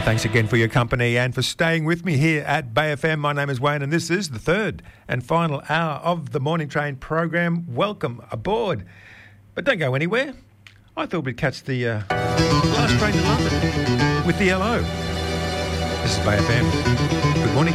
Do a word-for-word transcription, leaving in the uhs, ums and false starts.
Thanks again for your company and for staying with me here at Bay F M. My name is Wayne and this is the third and final hour of the Morning Train program. Welcome aboard. But don't go anywhere. I thought we'd catch the uh, last train to London with the L O. This is Bay F M. Good morning.